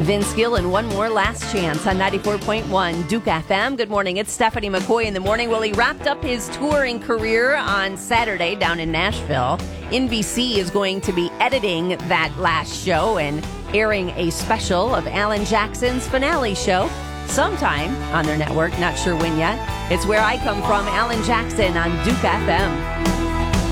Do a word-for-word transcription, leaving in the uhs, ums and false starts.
Vince Gill and one more last chance on ninety-four point one Duke F M. Good morning. It's Stephanie McCoy in the morning. Well, he wrapped up his touring career on Saturday down in Nashville. N B C is going to be editing that last show and airing a special of Alan Jackson's finale show sometime on their network. Not sure when yet. It's Where I Come From, Alan Jackson on Duke F M.